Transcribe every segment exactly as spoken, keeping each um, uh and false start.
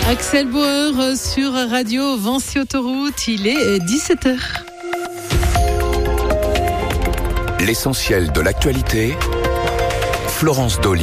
Axel Bauer sur Radio Vinci Autoroute, il est dix-sept heures. L'essentiel de l'actualité, Florence Dolly.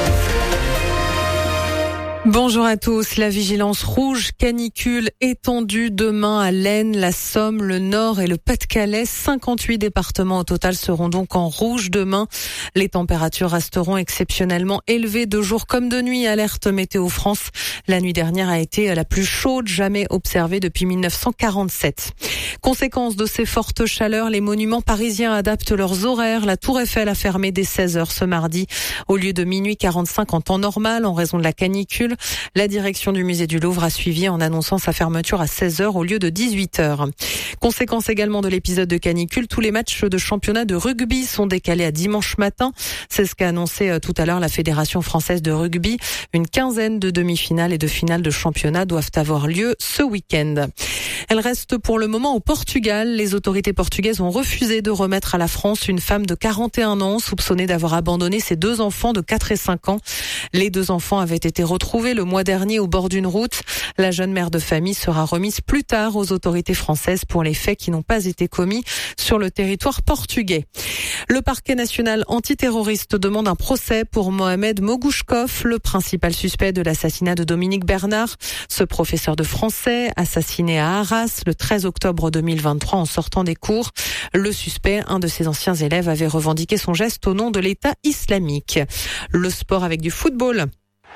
Bonjour à tous. La vigilance rouge canicule étendue demain à l'Aisne, la Somme, le Nord et le Pas-de-Calais. cinquante-huit départements au total seront donc en rouge demain. Les températures resteront exceptionnellement élevées de jour comme de nuit. Alerte Météo France. La nuit dernière a été la plus chaude jamais observée depuis mille neuf cent quarante-sept. Conséquence de ces fortes chaleurs, les monuments parisiens adaptent leurs horaires. La Tour Eiffel a fermé dès seize heures ce mardi au lieu de minuit quarante-cinq en temps normal en raison de la canicule. La direction du musée du Louvre a suivi en annonçant sa fermeture à seize heures au lieu de dix-huit heures. Conséquence également de l'épisode de canicule, tous les matchs de championnat de rugby sont décalés à dimanche matin. C'est ce qu'a annoncé tout à l'heure la Fédération française de rugby. Une quinzaine de demi-finales et de finales de championnat doivent avoir lieu ce week-end. Elle reste pour le moment au Portugal. Les autorités portugaises ont refusé de remettre à la France une femme de quarante et un ans soupçonnée d'avoir abandonné ses deux enfants de quatre et cinq ans. Les deux enfants avaient été retrouvés le mois dernier au bord d'une route. La jeune mère de famille sera remise plus tard aux autorités françaises pour les faits qui n'ont pas été commis sur le territoire portugais. Le parquet national antiterroriste demande un procès pour Mohamed Mogouchkov, le principal suspect de l'assassinat de Dominique Bernard. Ce professeur de français, assassiné à Arras le treize octobre deux mille vingt-trois en sortant des cours. Le suspect, un de ses anciens élèves, avait revendiqué son geste au nom de l'État islamique. Le sport avec du football.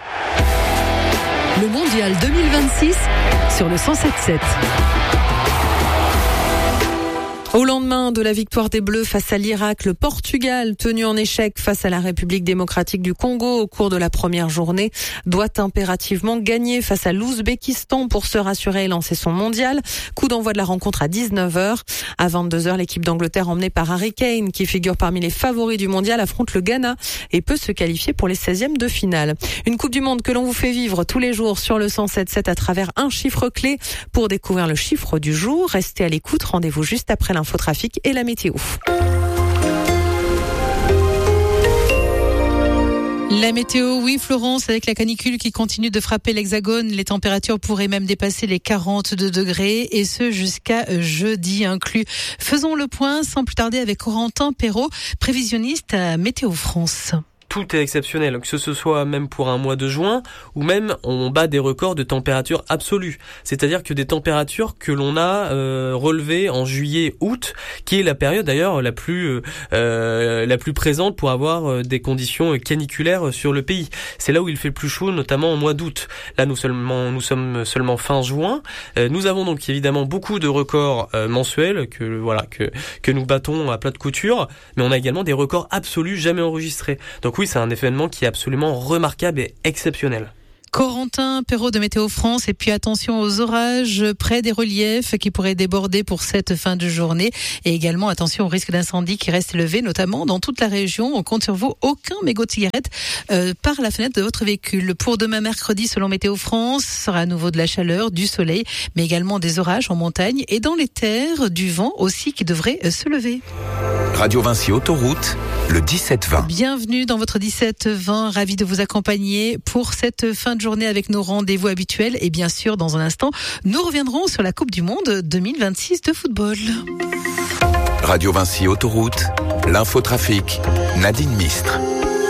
Le mondial deux mille vingt-six sur le cent sept sept. Au lendemain de la victoire des Bleus face à l'Irak, le Portugal, tenu en échec face à la République démocratique du Congo au cours de la première journée, doit impérativement gagner face à l'Ouzbékistan pour se rassurer et lancer son mondial. Coup d'envoi de la rencontre à dix-neuf heures. À vingt-deux heures, l'équipe d'Angleterre emmenée par Harry Kane, qui figure parmi les favoris du mondial, affronte le Ghana et peut se qualifier pour les seizièmes de finale. Une Coupe du Monde que l'on vous fait vivre tous les jours sur le cent sept sept à travers un chiffre clé. Pour découvrir le chiffre du jour, restez à l'écoute. Rendez-vous juste après l'infotrafic et la météo. La météo, oui Florence, avec la canicule qui continue de frapper l'Hexagone, les températures pourraient même dépasser les quarante-deux degrés et ce jusqu'à jeudi inclus. Faisons le point sans plus tarder avec Corentin Perrault, prévisionniste à Météo France. Tout est exceptionnel, que ce soit même pour un mois de juin, ou même on bat des records de température absolue. C'est-à-dire que des températures que l'on a euh, relevées en juillet-août, qui est la période d'ailleurs la plus euh, la plus présente pour avoir euh, des conditions caniculaires sur le pays. C'est là où il fait le plus chaud, notamment au mois d'août. Là, nous seulement nous sommes seulement fin juin. Euh, nous avons donc évidemment beaucoup de records euh, mensuels que voilà que que nous battons à plat de couture, mais on a également des records absolus jamais enregistrés. Donc oui, c'est un événement qui est absolument remarquable et exceptionnel. Corentin Perrault de Météo France, et puis attention aux orages près des reliefs qui pourraient déborder pour cette fin de journée, et également attention au risque d'incendie qui reste élevé, notamment dans toute la région. On compte sur vous, aucun mégot de cigarette euh, par la fenêtre de votre véhicule. Pour demain mercredi, selon Météo France, sera à nouveau de la chaleur, du soleil, mais également des orages en montagne et dans les terres, du vent aussi qui devrait euh, se lever. Radio Vinci Autoroute, le dix-sept vingt. Bienvenue dans votre dix-sept vingt, ravi de vous accompagner pour cette fin de journée avec nos rendez-vous habituels. Et bien sûr, dans un instant, nous reviendrons sur la Coupe du Monde deux mille vingt-six de football. Radio Vinci Autoroute, l'infotrafic, Nadine Mistre.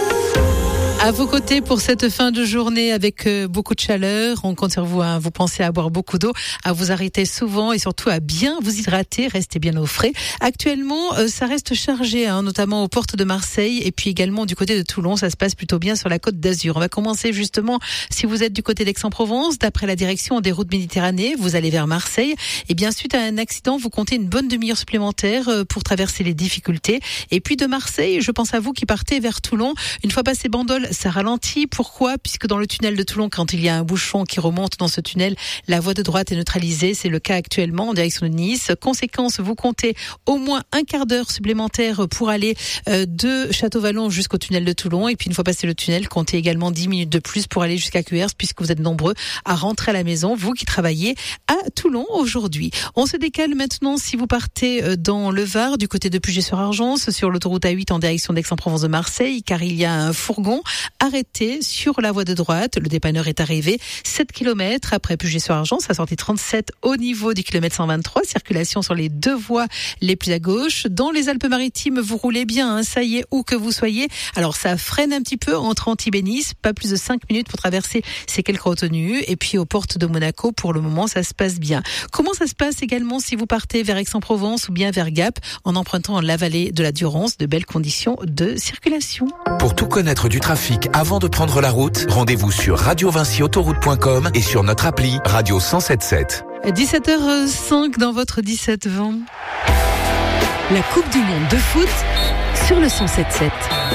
À vos côtés pour cette fin de journée avec beaucoup de chaleur. On compte sur vous, hein. Vous pensez à boire beaucoup d'eau, à vous arrêter souvent et surtout à bien vous hydrater. Restez bien au frais. Actuellement, euh, ça reste chargé, hein, notamment aux portes de Marseille et puis également du côté de Toulon. Ça se passe plutôt bien sur la côte d'Azur. On va commencer justement, si vous êtes du côté d'Aix-en-Provence, d'après la direction des routes Méditerranée, vous allez vers Marseille. Et bien, suite à un accident, vous comptez une bonne demi-heure supplémentaire pour traverser les difficultés. Et puis de Marseille, je pense à vous qui partez vers Toulon. Une fois passé Bandol, ça ralentit. Pourquoi ? Puisque dans le tunnel de Toulon, quand il y a un bouchon qui remonte dans ce tunnel, la voie de droite est neutralisée. C'est le cas actuellement en direction de Nice. Conséquence, vous comptez au moins un quart d'heure supplémentaire pour aller euh, de Château-Vallon jusqu'au tunnel de Toulon. Et puis une fois passé le tunnel, comptez également dix minutes de plus pour aller jusqu'à Cuers, puisque vous êtes nombreux à rentrer à la maison, vous qui travaillez à Toulon aujourd'hui. On se décale maintenant si vous partez dans le Var, du côté de Puget-sur-Argence, sur l'autoroute A huit en direction d'Aix-en-Provence de Marseille, car il y a un fourgon arrêté sur la voie de droite. Le dépanneur est arrivé sept kilomètres après Puget-sur-Argent, sa sortie trente-sept au niveau du kilomètre cent vingt-trois. Circulation sur les deux voies les plus à gauche. Dans les Alpes-Maritimes, vous roulez bien, hein, ça y est, où que vous soyez. Alors ça freine un petit peu entre Antibes et Nice, pas plus de cinq minutes pour traverser ces quelques retenues. Et puis aux portes de Monaco, pour le moment, ça se passe bien. Comment ça se passe également si vous partez vers Aix-en-Provence ou bien vers Gap, en empruntant la vallée de la Durance, de belles conditions de circulation. Pour tout connaître du trafic avant de prendre la route, rendez-vous sur radio vinci autoroute point com et sur notre appli Radio cent sept sept. dix-sept heures cinq dans votre dix-sept vingt. La Coupe du Monde de foot sur le cent sept sept.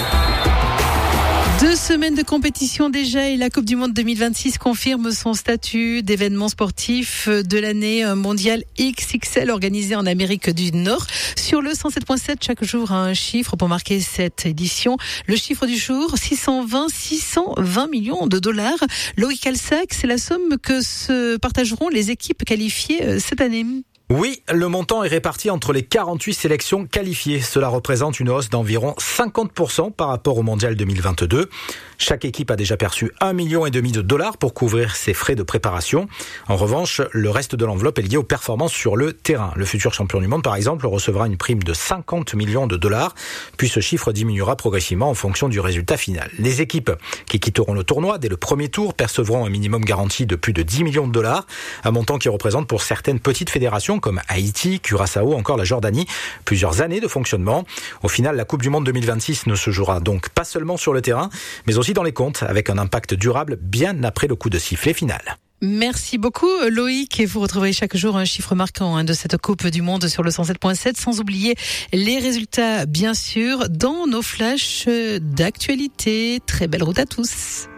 Deux semaines de compétition déjà et la Coupe du Monde deux mille vingt-six confirme son statut d'événement sportif de l'année mondiale X X L organisé en Amérique du Nord. Sur le cent sept point sept, chaque jour un chiffre pour marquer cette édition. Le chiffre du jour, six cent vingt millions de dollars. Loïc Alsac, c'est la somme que se partageront les équipes qualifiées cette année. Oui, le montant est réparti entre les quarante-huit sélections qualifiées. Cela représente une hausse d'environ cinquante pour cent par rapport au mondial deux mille vingt-deux. Chaque équipe a déjà perçu un million et demi de dollars pour couvrir ses frais de préparation. En revanche, le reste de l'enveloppe est lié aux performances sur le terrain. Le futur champion du monde, par exemple, recevra une prime de cinquante millions de dollars, puis ce chiffre diminuera progressivement en fonction du résultat final. Les équipes qui quitteront le tournoi dès le premier tour percevront un minimum garanti de plus de dix millions de dollars, un montant qui représente pour certaines petites fédérations comme Haïti, Curaçao, encore la Jordanie, plusieurs années de fonctionnement. Au final, la Coupe du Monde deux mille vingt-six ne se jouera donc pas seulement sur le terrain, mais aussi dans les comptes, avec un impact durable bien après le coup de sifflet final. Merci beaucoup Loïc, et vous retrouverez chaque jour un chiffre marquant hein, de cette Coupe du Monde sur le cent sept point sept, sans oublier les résultats bien sûr dans nos flashs d'actualité. Très belle route à tous.